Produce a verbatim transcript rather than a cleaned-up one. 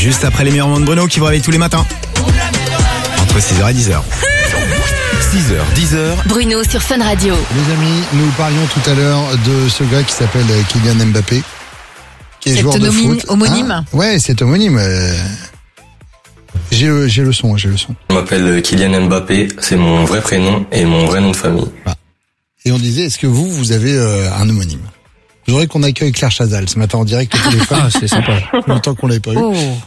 juste après les meilleurs moments de Bruno qui vous réveille tous les matins. Entre six heures et dix heures. six heures, dix heures. Bruno sur Fun Radio. Les amis, nous parlions tout à l'heure de ce gars qui s'appelle Kylian Mbappé, qui est C'est joueur de homonyme, foot. homonyme. Hein ouais, c'est homonyme. Euh... J'ai, le, j'ai le son, j'ai le son. Je m'appelle Kylian Mbappé, c'est mon vrai prénom et mon vrai nom de famille. Ah. Et on disait, est-ce que vous, vous avez euh, un homonyme? Je voudrais qu'on accueille Claire Chazal ce matin en direct au téléphone. Ah, c'est sympa. Longtemps qu'on l'avait pas eu. Oh.